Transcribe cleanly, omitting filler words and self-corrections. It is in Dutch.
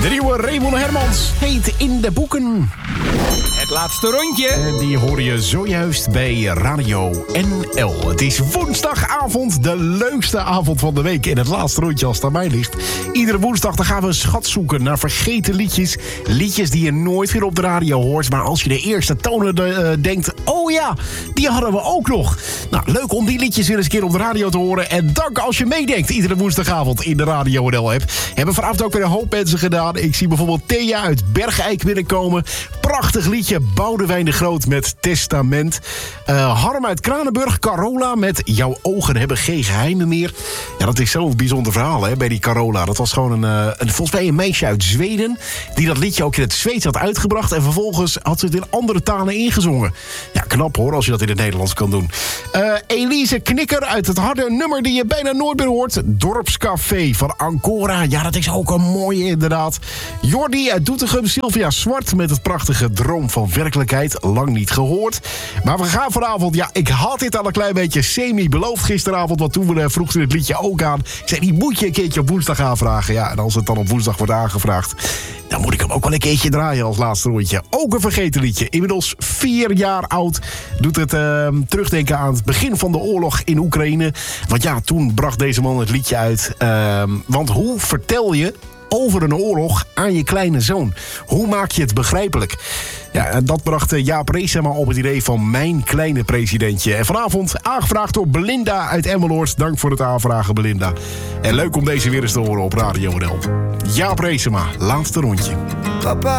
De nieuwe Raymond Hermans heet In de Boeken. Het laatste rondje. En die hoor je zojuist bij Radio NL. Het is woensdagavond, de leukste avond van de week. En het laatste rondje als het aan mij ligt. Iedere woensdag dan gaan we een schat zoeken naar vergeten liedjes. Liedjes die je nooit weer op de radio hoort. Maar als je de eerste tonen denkt, oh ja, die hadden we ook nog. Nou, leuk om die liedjes weer eens een keer op de radio te horen. En dank als je meedenkt iedere woensdagavond in de Radio NL-app. Hebben vanavond ook weer een hoop mensen gedaan. Ik zie bijvoorbeeld Thea uit Bergijk binnenkomen. Prachtig liedje, Boudewijn de Groot met Testament. Harm uit Kranenburg, Carola met Jouw ogen hebben geen geheimen meer. Ja, dat is zo'n bijzonder verhaal hè, bij die Carola. Dat was gewoon volgens mij een meisje uit Zweden die dat liedje ook in het Zweeds had uitgebracht. En vervolgens had ze het in andere talen ingezongen. Ja, knap hoor, als je dat in het Nederlands kan doen. Elise Knikker uit het harde nummer die je bijna nooit meer hoort. Dorpscafé van Ancora. Ja, dat is ook een mooie inderdaad. Jordi uit Doetinchem, Sylvia Zwart met het prachtige Droom van Werkelijkheid. Lang niet gehoord. Maar we gaan vanavond, ja, ik had dit al een klein beetje semi-beloofd gisteravond. Want toen vroeg ze het liedje ook aan. Ik zei, die moet je een keertje op woensdag aanvragen. Ja, en als het dan op woensdag wordt aangevraagd, dan moet ik hem ook wel een keertje draaien als laatste rondje. Ook een vergeten liedje. Inmiddels 4 jaar oud. Doet het terugdenken aan het begin van de oorlog in Oekraïne. Want ja, toen bracht deze man het liedje uit. Want hoe vertel je over een oorlog aan je kleine zoon? Hoe maak je het begrijpelijk? Ja, en dat bracht Jaap Reesema op het idee van Mijn Kleine Presidentje. En vanavond aangevraagd door Belinda uit Emmeloord. Dank voor het aanvragen, Belinda. En leuk om deze weer eens te horen op Radio NL. Jaap Reesema, laatste rondje. Papa.